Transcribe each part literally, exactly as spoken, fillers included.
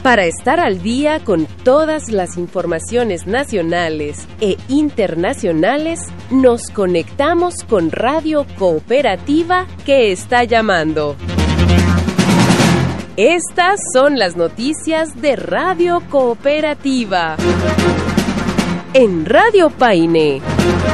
Para estar al día con todas las informaciones nacionales e internacionales, nos conectamos con Radio Cooperativa que está llamando. Estas son las noticias de Radio Cooperativa. En Radio Paine.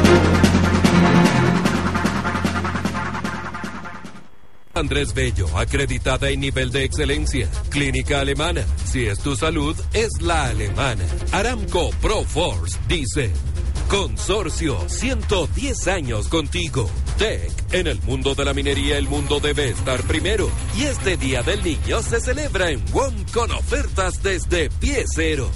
Andrés Bello, acreditada en nivel de excelencia. Clínica alemana. Si es tu salud, es la alemana. Aramco Pro Force dice: Consorcio, ciento diez años contigo. T E C, en el mundo de la minería el mundo debe estar primero. Y este Día del Niño se celebra en W O M con ofertas desde pie cero.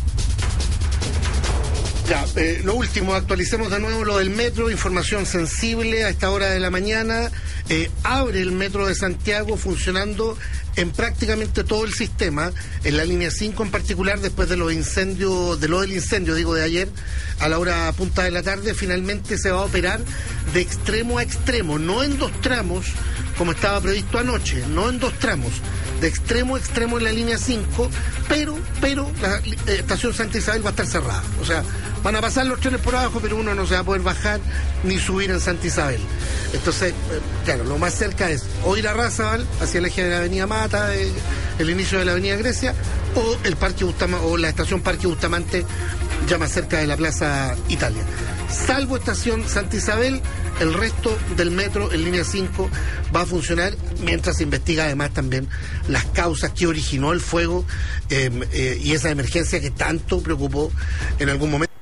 Ya, eh, lo último, actualicemos de nuevo lo del metro, información sensible a esta hora de la mañana. Eh, abre el metro de Santiago funcionando en prácticamente todo el sistema, en la línea cinco en particular, después de los incendios, de lo del incendio, digo, de ayer, a la hora punta de la tarde, finalmente se va a operar de extremo a extremo, no en dos tramos, como estaba previsto anoche, no en dos tramos, de extremo a extremo en la línea cinco, pero, pero la eh, estación Santa Isabel va a estar cerrada, o sea, van a pasar los trenes por abajo, pero uno no se va a poder bajar ni subir en Santa Isabel. Entonces, eh, claro, lo más cerca es o ir a Razabal, hacia el eje de la avenida Mata, eh, el inicio de la avenida Grecia, o el Parque Bustamante, o la estación Parque Bustamante, ya más cerca de la Plaza Italia. Salvo estación Santa Isabel, el resto del metro en línea cinco va a funcionar, mientras se investiga además también las causas que originó el fuego eh, eh, y esa emergencia que tanto preocupó en algún momento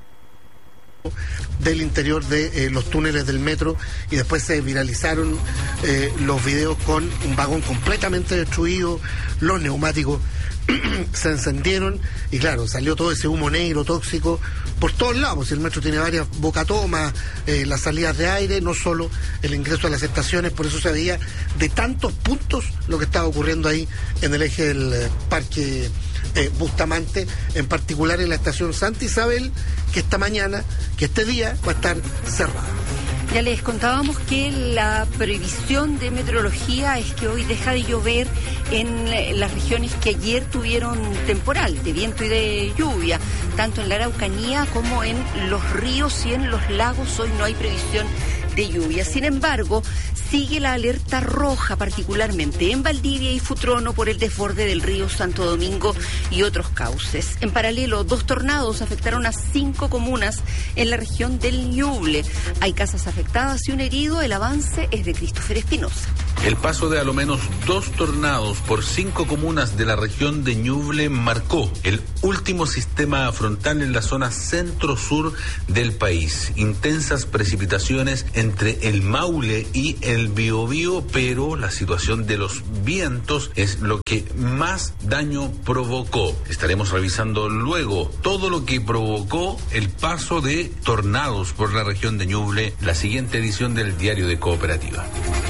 del interior de eh, los túneles del metro, y después se viralizaron eh, los videos con un vagón completamente destruido, los neumáticos se encendieron y claro, salió todo ese humo negro tóxico por todos lados. El metro tiene varias bocatomas, eh, las salidas de aire, no solo el ingreso a las estaciones, por eso se veía de tantos puntos lo que estaba ocurriendo ahí en el eje del eh, Parque eh, Bustamante, en particular en la estación Santa Isabel, que esta mañana, que este día va a estar cerrada. Ya les contábamos que la previsión de meteorología es que hoy deja de llover en las regiones que ayer tuvieron temporal de viento y de lluvia, tanto en la Araucanía como en los ríos y en los lagos. Hoy no hay previsión de lluvia. Sin embargo, sigue la alerta roja, particularmente en Valdivia y Futrono, por el desborde del río Santo Domingo y otros cauces. En paralelo, dos tornados afectaron a cinco comunas en la región del Ñuble. Hay casas afectadas y un herido. El avance es de Christopher Espinosa. El paso de a lo menos dos tornados por cinco comunas de la región de Ñuble marcó el último sistema frontal en la zona centro-sur del país. Intensas precipitaciones entre el Maule y el Biobío, pero la situación de los vientos es lo que más daño provocó. Estaremos revisando luego todo lo que provocó el paso de tornados por la región de Ñuble, la siguiente edición del Diario de Cooperativa.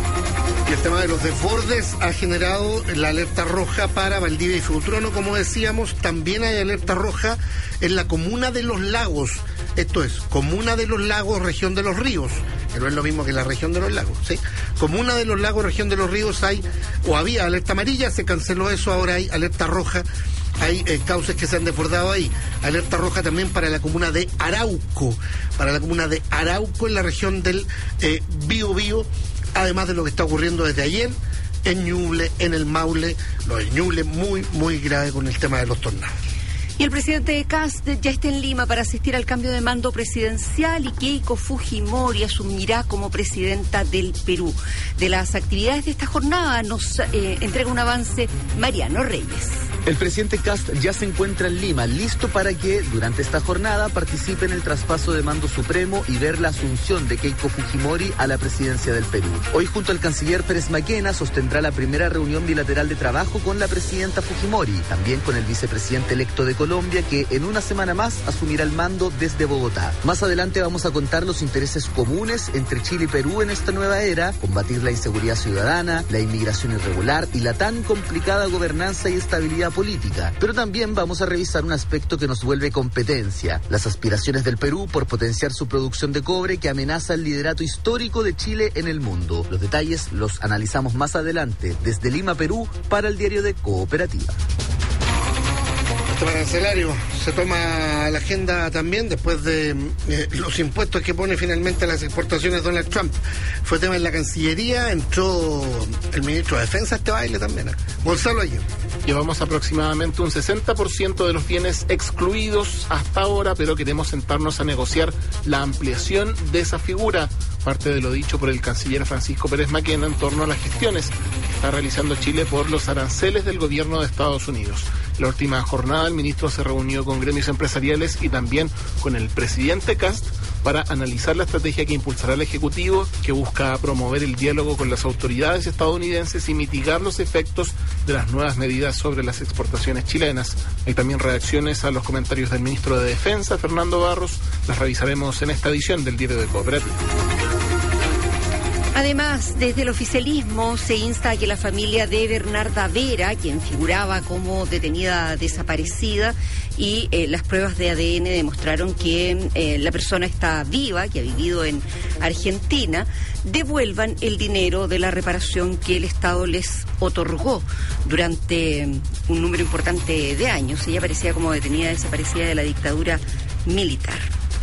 El tema de los desbordes ha generado la alerta roja para Valdivia y Futrono, como decíamos. También hay alerta roja en la comuna de Los Lagos. Esto es, comuna de Los Lagos, región de Los Ríos, que no es lo mismo que la región de Los Lagos, ¿sí? Comuna de Los Lagos, región de Los Ríos, hay, o había alerta amarilla, se canceló eso, ahora hay alerta roja. Hay eh, cauces que se han desbordado ahí. Alerta roja también para la comuna de Arauco, para la comuna de Arauco en la región del eh, Biobío, además de lo que está ocurriendo desde ayer en Ñuble, en el Maule. Lo de Ñuble muy, muy grave con el tema de los tornados. Y el presidente Kast ya está en Lima para asistir al cambio de mando presidencial, y Keiko Fujimori asumirá como presidenta del Perú. De las actividades de esta jornada nos eh, entrega un avance Mariano Reyes. El presidente Kast ya se encuentra en Lima, listo para que durante esta jornada participe en el traspaso de mando supremo y ver la asunción de Keiko Fujimori a la presidencia del Perú. Hoy, junto al canciller Pérez Maquena, sostendrá la primera reunión bilateral de trabajo con la presidenta Fujimori, también con el vicepresidente electo de Colombia, que en una semana más asumirá el mando desde Bogotá. Más adelante vamos a contar los intereses comunes entre Chile y Perú en esta nueva era: combatir la inseguridad ciudadana, la inmigración irregular y la tan complicada gobernanza y estabilidad política. Pero también vamos a revisar un aspecto que nos vuelve competencia: las aspiraciones del Perú por potenciar su producción de cobre, que amenaza el liderato histórico de Chile en el mundo. Los detalles los analizamos más adelante desde Lima, Perú, para el Diario de Cooperativa. tema arancelario se toma a la agenda también después de eh, los impuestos que pone finalmente a las exportaciones Donald Trump. Fue tema en la Cancillería, entró el ministro de Defensa a este baile también. ¿eh? Gonzalo Ayer. Llevamos aproximadamente un sesenta por ciento de los bienes excluidos hasta ahora, pero queremos sentarnos a negociar la ampliación de esa figura. Parte de lo dicho por el canciller Francisco Pérez Maquena en torno a las gestiones que está realizando Chile por los aranceles del gobierno de Estados Unidos. La última jornada el ministro se reunió con gremios empresariales y también con el presidente Kast para analizar la estrategia que impulsará el Ejecutivo, que busca promover el diálogo con las autoridades estadounidenses y mitigar los efectos de las nuevas medidas sobre las exportaciones chilenas. Hay también reacciones a los comentarios del ministro de Defensa, Fernando Barros. Las revisaremos en esta edición del Diario de Cooperativa. Además, desde el oficialismo se insta a que la familia de Bernarda Vera, quien figuraba como detenida desaparecida, y eh, las pruebas de A D N demostraron que eh, la persona está viva, que ha vivido en Argentina, devuelvan el dinero de la reparación que el Estado les otorgó durante un número importante de años. Ella aparecía como detenida desaparecida de la dictadura militar.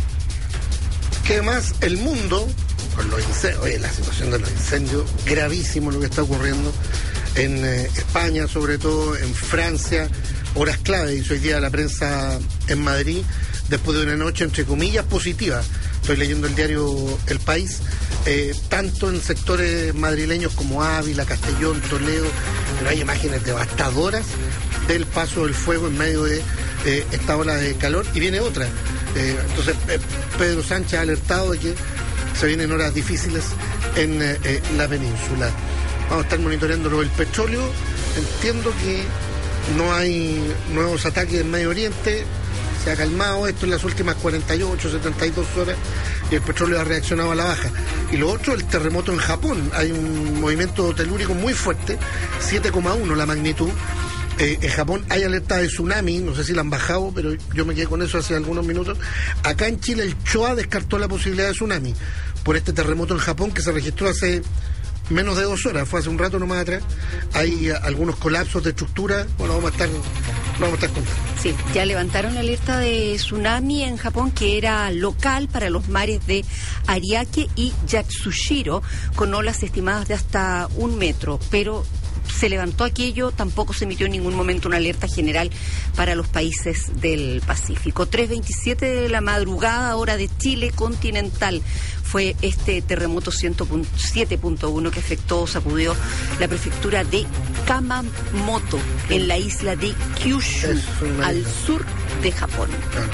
¿Qué más? El mundo... con los incendios, oye, la situación de los incendios, gravísimo lo que está ocurriendo en eh, España, sobre todo en Francia, horas clave, hizo hoy día la prensa en Madrid, después de una noche, entre comillas, positiva. Estoy leyendo el diario El País, eh, tanto en sectores madrileños como Ávila, Castellón, Toledo, pero hay imágenes devastadoras del paso del fuego en medio de eh, esta ola de calor, y viene otra. Eh, entonces, eh, Pedro Sánchez ha alertado de que se vienen horas difíciles en eh, la península. Vamos a estar monitoreando lo del petróleo. Entiendo que no hay nuevos ataques en Medio Oriente. Se ha calmado esto en las últimas cuarenta y ocho, setenta y dos horas y el petróleo ha reaccionado a la baja. Y lo otro, el terremoto en Japón. Hay un movimiento telúrico muy fuerte, siete coma uno la magnitud. Eh, en Japón hay alerta de tsunami, no sé si la han bajado, pero yo me quedé con eso hace algunos minutos. Acá en Chile el CHOA descartó la posibilidad de tsunami por este terremoto en Japón que se registró hace menos de dos horas, fue hace un rato nomás atrás. Hay uh, algunos colapsos de estructura, bueno, vamos a estar, vamos a estar contando. Sí, ya levantaron la alerta de tsunami en Japón, que era local para los mares de Ariake y Yatsushiro, con olas estimadas de hasta un metro, pero se levantó aquello, tampoco se emitió en ningún momento una alerta general para los países del Pacífico. tres veintisiete de la madrugada, hora de Chile continental, fue este terremoto siete punto uno que afectó o sacudió la prefectura de Kamamoto, en la isla de Kyushu, al sur de Japón.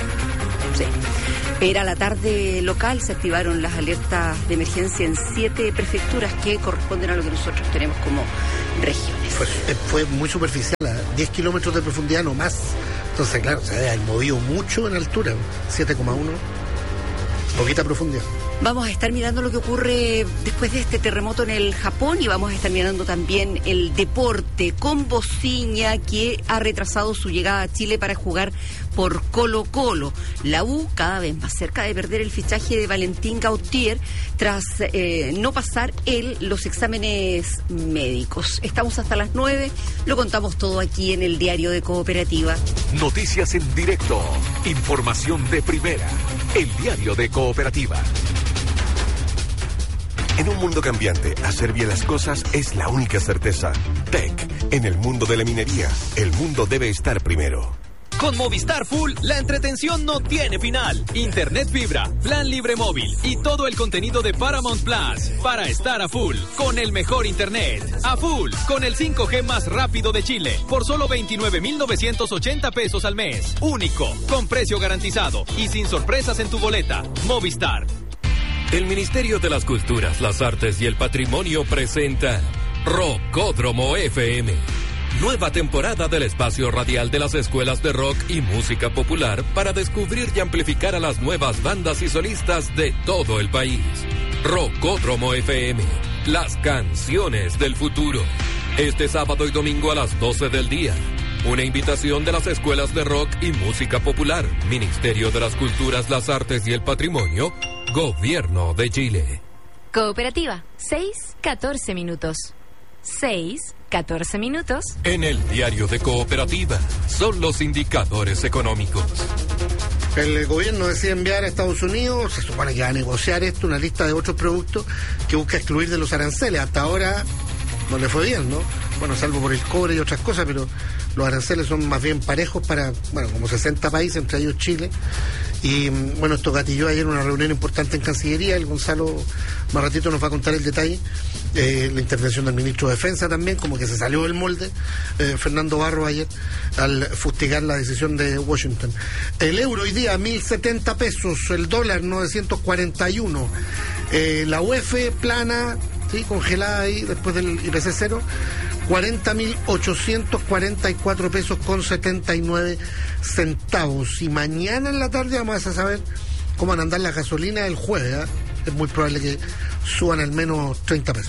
Sí. Era la tarde local, se activaron las alertas de emergencia en siete prefecturas que corresponden a lo que nosotros tenemos como regiones. Fue, fue muy superficial, ¿eh? diez kilómetros de profundidad no más. Entonces, claro, se ha movido mucho en altura, siete coma uno, poquita profundidad. Vamos a estar mirando lo que ocurre después de este terremoto en el Japón y vamos a estar mirando también el deporte con Bociña, que ha retrasado su llegada a Chile para jugar por Colo-Colo. La U cada vez más cerca de perder el fichaje de Valentín Gautier tras eh, no pasar él los exámenes médicos. Estamos hasta las nueve, lo contamos todo aquí en el Diario de Cooperativa. Noticias en directo, información de primera, el Diario de Cooperativa. En un mundo cambiante, hacer bien las cosas es la única certeza. T E C, en el mundo de la minería, el mundo debe estar primero. Con Movistar Full, la entretención no tiene final. Internet fibra, plan libre móvil y todo el contenido de Paramount Plus para estar a full con el mejor internet. A full con el cinco G más rápido de Chile por solo veintinueve mil novecientos ochenta pesos al mes. Único, con precio garantizado y sin sorpresas en tu boleta. Movistar. El Ministerio de las Culturas, las Artes y el Patrimonio presenta Rockódromo F M. Nueva temporada del espacio radial de las escuelas de rock y música popular para descubrir y amplificar a las nuevas bandas y solistas de todo el país. Rockódromo F M, las canciones del futuro. Este sábado y domingo a las doce del día. Una invitación de las escuelas de rock y música popular, Ministerio de las Culturas, las Artes y el Patrimonio, Gobierno de Chile. Cooperativa, seis catorce minutos. seis catorce minutos. En el diario de Cooperativa son los indicadores económicos. El gobierno decide enviar a Estados Unidos, se supone que va a negociar esto, una lista de otros productos que busca excluir de los aranceles. Hasta ahora no le fue bien, ¿no? Bueno, salvo por el cobre y otras cosas, pero los aranceles son más bien parejos para, bueno, como sesenta países, entre ellos Chile. Y bueno, esto gatilló ayer una reunión importante en Cancillería. El Gonzalo más ratito nos va a contar el detalle. Eh, la intervención del ministro de Defensa también, como que se salió del molde, eh, Fernando Barro ayer, al fustigar la decisión de Washington. El euro hoy día, mil setenta pesos, el dólar novecientos cuarenta y uno. Eh, la U E F plana, sí, congelada ahí después del I P C cero, cuarenta mil ochocientos cuarenta y cuatro pesos con setenta y nueve centavos. Y mañana en la tarde vamos a saber cómo van a andar la gasolina el jueves, ¿eh? Es muy probable que suban al menos treinta pesos.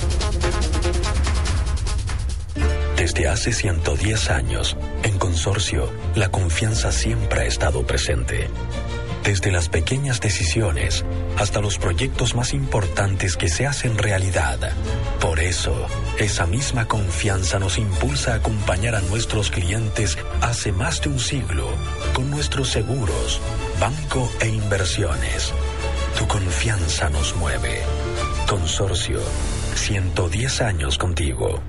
Desde hace ciento diez años, en Consorcio, la confianza siempre ha estado presente. Desde las pequeñas decisiones hasta los proyectos más importantes que se hacen realidad. Por eso, esa misma confianza nos impulsa a acompañar a nuestros clientes hace más de un siglo con nuestros seguros, banco e inversiones. Tu confianza nos mueve. Consorcio, ciento diez años contigo.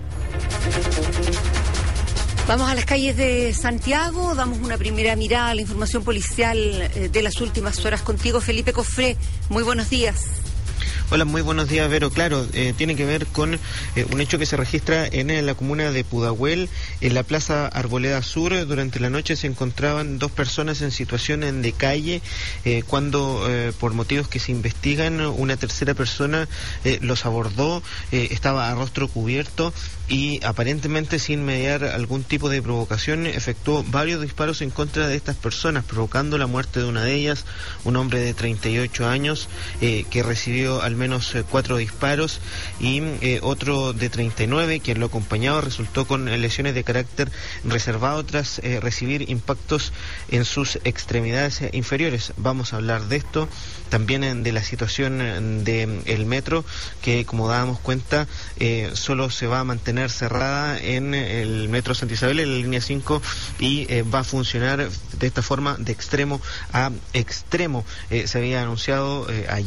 Vamos a las calles de Santiago, damos una primera mirada a la información policial de las últimas horas contigo, Felipe Cofré. Muy buenos días. Hola, muy buenos días, Vero. Claro, eh, tiene que ver con eh, un hecho que se registra en, en la comuna de Pudahuel, en la Plaza Arboleda Sur. Durante la noche se encontraban dos personas en situación de calle, eh, cuando eh, por motivos que se investigan, una tercera persona eh, los abordó, eh, estaba a rostro cubierto y aparentemente sin mediar algún tipo de provocación efectuó varios disparos en contra de estas personas, provocando la muerte de una de ellas, un hombre de treinta y ocho años eh, que recibió al menos eh, cuatro disparos, y eh, otro de treinta y nueve, quien lo acompañaba, resultó con lesiones de carácter reservado tras eh, recibir impactos en sus extremidades inferiores. Vamos a hablar de esto, también eh, de la situación del de, metro, que como dábamos cuenta eh, solo se va a mantener cerrada en el metro Santa Isabel, en la línea cinco, y eh, va a funcionar de esta forma de extremo a extremo. Eh, se había anunciado eh, ayer